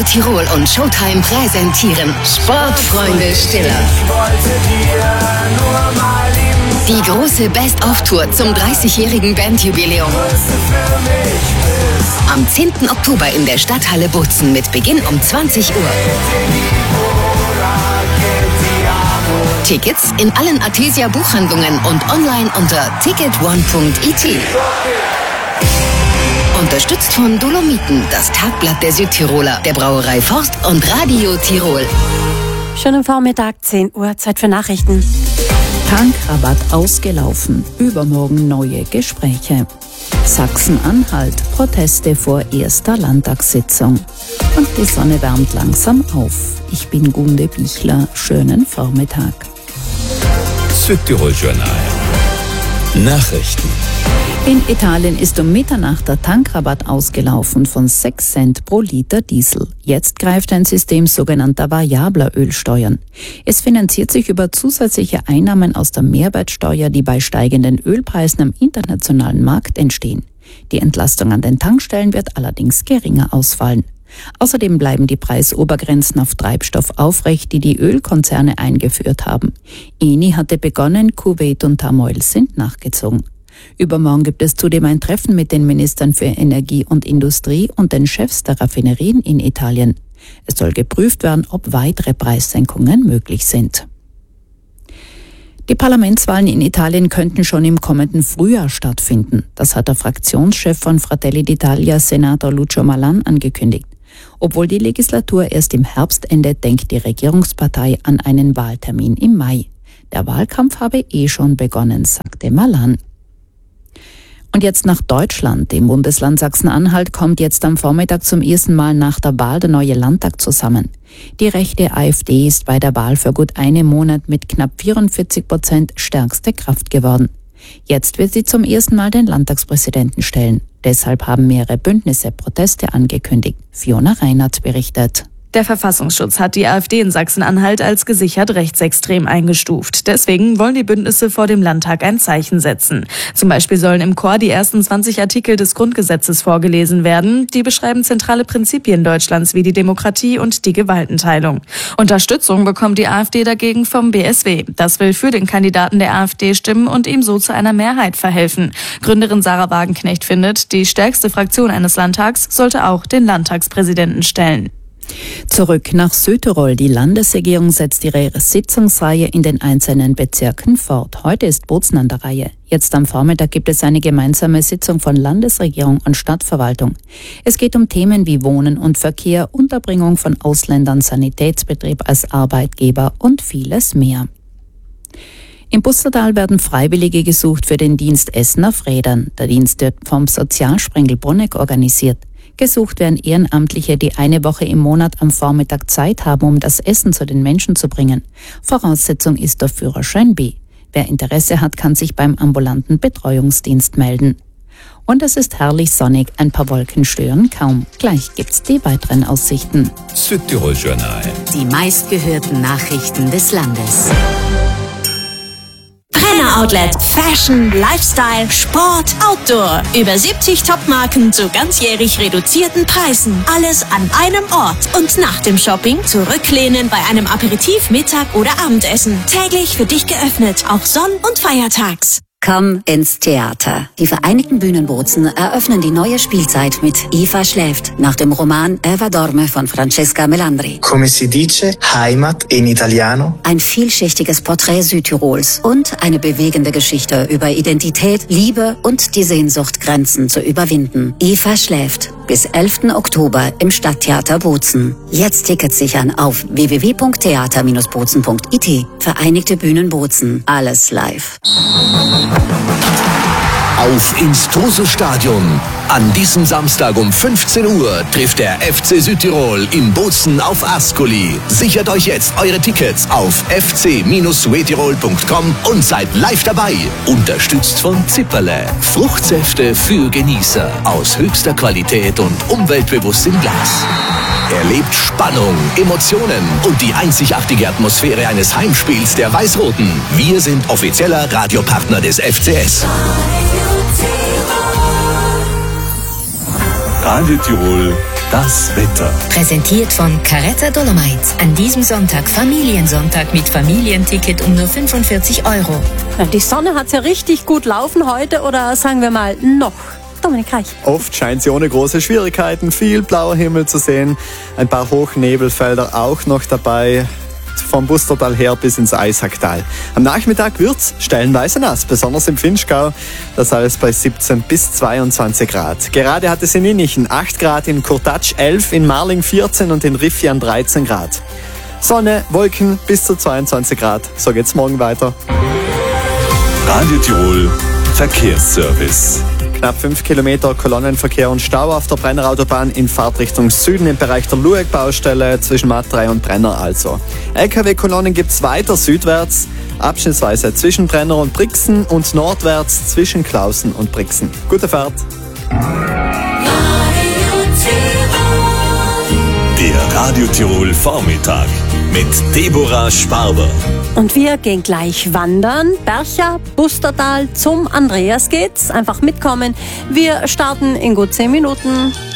Radio Tirol und Showtime präsentieren Sportfreunde Stiller. Die große Best-of-Tour zum 30-jährigen Bandjubiläum. Am 10. Oktober in der Stadthalle Bozen mit Beginn um 20 Uhr. Tickets in allen Athesia Buchhandlungen und online unter ticketone.it. Unterstützt von Dolomiten, das Tagblatt der Südtiroler, der Brauerei Forst und Radio Tirol. Schönen Vormittag, 10 Uhr, Zeit für Nachrichten. Tankrabatt ausgelaufen, übermorgen neue Gespräche. Sachsen-Anhalt, Proteste vor erster Landtagssitzung. Und die Sonne wärmt langsam auf. Ich bin Gunde Bichler, schönen Vormittag. Südtirol Journal. Nachrichten. In Italien ist um Mitternacht der Tankrabatt ausgelaufen von 6 Cent pro Liter Diesel. Jetzt greift ein System sogenannter variabler Ölsteuern. Es finanziert sich über zusätzliche Einnahmen aus der Mehrwertsteuer, die bei steigenden Ölpreisen am internationalen Markt entstehen. Die Entlastung an den Tankstellen wird allerdings geringer ausfallen. Außerdem bleiben die Preisobergrenzen auf Treibstoff aufrecht, die die Ölkonzerne eingeführt haben. Eni hatte begonnen, Kuwait und Tamoil sind nachgezogen. Übermorgen gibt es zudem ein Treffen mit den Ministern für Energie und Industrie und den Chefs der Raffinerien in Italien. Es soll geprüft werden, ob weitere Preissenkungen möglich sind. Die Parlamentswahlen in Italien könnten schon im kommenden Frühjahr stattfinden. Das hat der Fraktionschef von Fratelli d'Italia, Senator Lucio Malan, angekündigt. Obwohl die Legislatur erst im Herbst endet, denkt die Regierungspartei an einen Wahltermin im Mai. Der Wahlkampf habe schon begonnen, sagte Malan. Und jetzt nach Deutschland. Im Bundesland Sachsen-Anhalt kommt jetzt am Vormittag zum ersten Mal nach der Wahl der neue Landtag zusammen. Die rechte AfD ist bei der Wahl für gut einen Monat mit knapp 44% stärkste Kraft geworden. Jetzt wird sie zum ersten Mal den Landtagspräsidenten stellen. Deshalb haben mehrere Bündnisse Proteste angekündigt. Fiona Reinhardt berichtet. Der Verfassungsschutz hat die AfD in Sachsen-Anhalt als gesichert rechtsextrem eingestuft. Deswegen wollen die Bündnisse vor dem Landtag ein Zeichen setzen. Zum Beispiel sollen im Chor die ersten 20 Artikel des Grundgesetzes vorgelesen werden. Die beschreiben zentrale Prinzipien Deutschlands wie die Demokratie und die Gewaltenteilung. Unterstützung bekommt die AfD dagegen vom BSW. Das will für den Kandidaten der AfD stimmen und ihm so zu einer Mehrheit verhelfen. Gründerin Sarah Wagenknecht findet, die stärkste Fraktion eines Landtags sollte auch den Landtagspräsidenten stellen. Zurück nach Südtirol. Die Landesregierung setzt ihre Sitzungsreihe in den einzelnen Bezirken fort. Heute ist Bozen an der Reihe. Jetzt am Vormittag gibt es eine gemeinsame Sitzung von Landesregierung und Stadtverwaltung. Es geht um Themen wie Wohnen und Verkehr, Unterbringung von Ausländern, Sanitätsbetrieb als Arbeitgeber und vieles mehr. Im Bustertal werden Freiwillige gesucht für den Dienst Essen auf Rädern. Der Dienst wird vom Sozialsprengel Bruneck organisiert. Gesucht werden Ehrenamtliche, die eine Woche im Monat am Vormittag Zeit haben, um das Essen zu den Menschen zu bringen. Voraussetzung ist der Führerschein B. Wer Interesse hat, kann sich beim ambulanten Betreuungsdienst melden. Und es ist herrlich sonnig, ein paar Wolken stören kaum. Gleich gibt's die weiteren Aussichten. Südtirol Journal. Die meistgehörten Nachrichten des Landes. Outlet. Fashion, Lifestyle, Sport, Outdoor. Über 70 Topmarken zu ganzjährig reduzierten Preisen. Alles an einem Ort. Und nach dem Shopping zurücklehnen bei einem Aperitif, Mittag oder Abendessen. Täglich für dich geöffnet, auch sonn- und feiertags. Komm ins Theater. Die Vereinigten Bühnen Bozen eröffnen die neue Spielzeit mit Eva schläft, nach dem Roman Eva dorme von Francesca Melandri. Come si dice, Heimat in Italiano. Ein vielschichtiges Porträt Südtirols und eine bewegende Geschichte über Identität, Liebe und die Sehnsucht, Grenzen zu überwinden. Eva schläft. Bis 11. Oktober im Stadttheater Bozen. Jetzt Tickets sichern auf www.theater-bozen.it. Vereinigte Bühnen Bozen. Alles live. Auf ins Trose-Stadion. An diesem Samstag um 15 Uhr trifft der FC Südtirol in Bozen auf Ascoli. Sichert euch jetzt eure Tickets auf fc-suetirol.com und seid live dabei. Unterstützt von Zipperle. Fruchtsäfte für Genießer. Aus höchster Qualität und umweltbewusst im Glas. Erlebt Spannung, Emotionen und die einzigartige Atmosphäre eines Heimspiels der Weiß-Roten. Wir sind offizieller Radiopartner des FCS. Radio Tirol das Wetter. Präsentiert von Caretta Dolomites. An diesem Sonntag Familiensonntag mit Familienticket um nur 45 €. Ja, die Sonne hat's ja richtig gut laufen heute, oder sagen wir mal noch. Dominik Reich. Oft scheint sie ohne große Schwierigkeiten, viel blauer Himmel zu sehen. Ein paar Hochnebelfelder auch noch dabei. Vom Bustertal her bis ins Eisacktal. Am Nachmittag wird's stellenweise nass, besonders im Vinschgau. Das alles bei 17 bis 22 Grad. Gerade hat es in Innichen 8 Grad, in Kurtatsch 11, in Marling 14 und in Riffian 13 Grad. Sonne, Wolken bis zu 22 Grad. So geht's morgen weiter. Radio Tirol Verkehrsservice. Knapp 5 Kilometer Kolonnenverkehr und Stau auf der Brennerautobahn in Fahrtrichtung Süden im Bereich der Lueck-Baustelle zwischen Matt3 und Brenner also. LKW-Kolonnen gibt's weiter südwärts, abschnittsweise zwischen Brenner und Brixen und nordwärts zwischen Klausen und Brixen. Gute Fahrt! Der Radio Tirol Vormittag mit Deborah Sparber. Und wir gehen gleich wandern. Bercha, Bustertal, zum Andreas geht's. Einfach mitkommen. Wir starten in gut 10 Minuten.